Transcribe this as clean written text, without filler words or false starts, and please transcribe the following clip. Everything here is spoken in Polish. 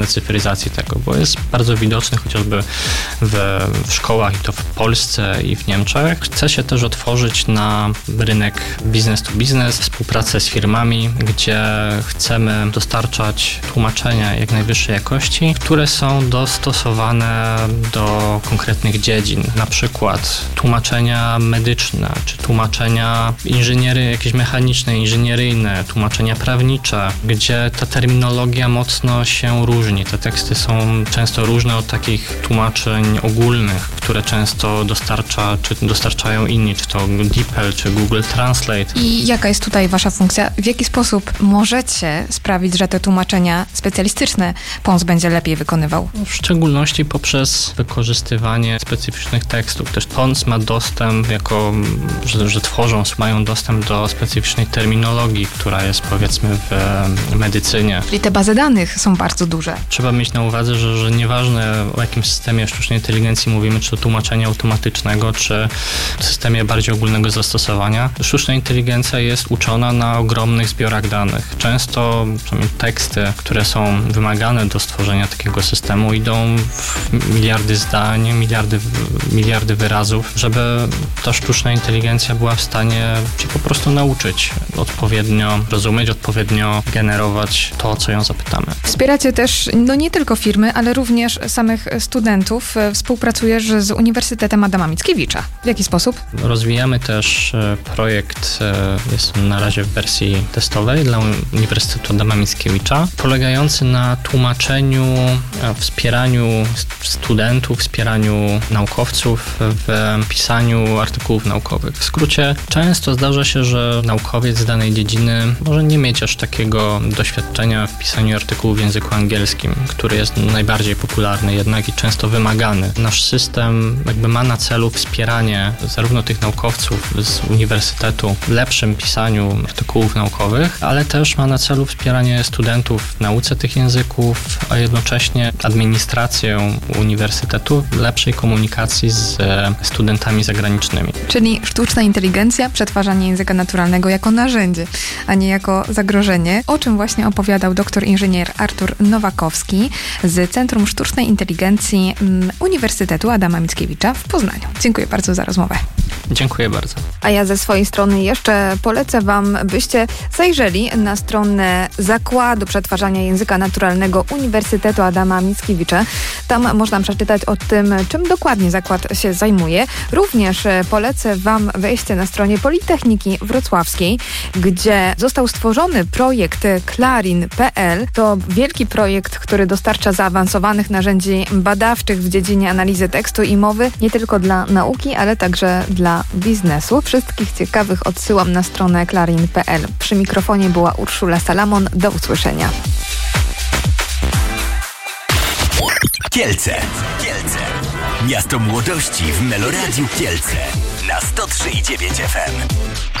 cyfryzacji tego, bo jest bardzo widoczny chociażby w szkołach, i to w Polsce i w Niemczech. Chce się też otworzyć na rynek business to business, współpracę z firmami, gdzie chcemy dostarczać tłumaczenia jak najwyższej jakości, które są dostosowane do konkretnych dziedzin, na przykład tłumaczenia medyczne, czy tłumaczenia jakieś mechaniczne, inżynieryjne, tłumaczenia prawnicze, gdzie ta terminologia mocno się różni. Te teksty są często różne od takich tłumaczeń ogólnych, które często dostarczają inni, czy to DeepL, czy Google Translate. I jaka jest tutaj wasza funkcja? W jaki sposób możecie sprawić, że te tłumaczenia specjalistyczne PONS będzie lepiej wykonywał? W szczególności poprzez wykorzystywanie specyficznych tekstów. Też PONS ma dostęp, mają dostęp do specyficznej terminologii, która jest powiedzmy w medycynie. Czyli te bazy danych są bardzo duże. Trzeba mieć na uwadze, że nieważne o jakim systemie sztucznej inteligencji mówimy, czy to tłumaczenia automatycznego, czy systemie bardziej ogólnego zastosowania, sztuczna inteligencja jest uczona na ogromnych zbiorach danych. Często teksty, które są wymagane do stworzenia takiego systemu, idą w miliardy zdań, miliardy wyrazów, żeby ta sztuczna inteligencja była w stanie się po prostu nauczyć, odpowiednio rozumieć, odpowiednio generować to, o co ją zapytamy. Wspieracie też nie tylko firmy, ale również samych studentów. Współpracujesz z Uniwersytetem Adama Mickiewicza. W jaki sposób? Rozwijamy też projekt, jest na razie w wersji testowej dla Uniwersytetu Adama Mickiewicza, polegający na tłumaczeniu, wspieraniu studentów, wspieraniu naukowców w pisaniu artykułów naukowych. W skrócie, często zdarza się, że naukowiec z danej dziedziny może nie mieć aż takiego doświadczenia w pisaniu artykułów w języku angielskim, który jest najbardziej popularny jednak i często wymagany. Nasz system ma na celu wspieranie zarówno tych naukowców z uniwersytetu w lepszym pisaniu artykułów naukowych, ale też ma na celu wspieranie studentów w nauce tych języków, a jednocześnie administrację uniwersytetu w lepszej komunikacji z studentami zagranicznymi. Czyli sztuczna inteligencja, przetwarzanie języka naturalnego jako narzędzie, a nie jako zagrożenie, o czym właśnie opowiadał doktor inżynier Artur Nowakowski z Centrum Sztucznej Inteligencji Uniwersytetu Adama Mickiewicza w Poznaniu. Dziękuję bardzo za rozmowę. Dziękuję bardzo. A ja ze swojej strony jeszcze polecę wam, byście zajrzeli na stronę Zakładu Przetwarzania Języka Naturalnego Uniwersytetu Adama Mickiewicza. Tam można przeczytać o tym, czym dokładnie zakład się zajmuje. Również polecę wam wejście na stronie Politechniki Wrocławskiej, gdzie został stworzony projekt Clarin.pl. To wielki projekt, który dostarcza zaawansowanych narzędzi badawczych w dziedzinie analizy tekstu i mowy, nie tylko dla nauki, ale także dla biznesu. Wszystkich ciekawych odsyłam na stronę Clarin.pl. Przy mikrofonie była Urszula Salamon. Do usłyszenia. Kielce. Miasto młodości w Meloradiu Kielce na 103,9 FM.